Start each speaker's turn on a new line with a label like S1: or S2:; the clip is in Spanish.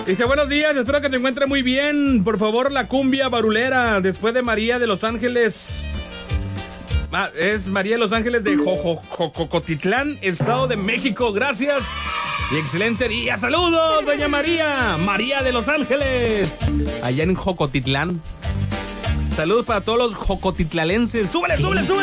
S1: Dice, buenos días, espero que te encuentres muy bien. Por favor, la cumbia barulera, después de María de Los Ángeles. Es María de Los Ángeles de Jocotitlán, Estado de México. Gracias y excelente día. Saludos, doña María. María de Los Ángeles, allá en Jocotitlán. Saludos para todos los jocotitlalenses. ¡Súbele, súbele, súbele!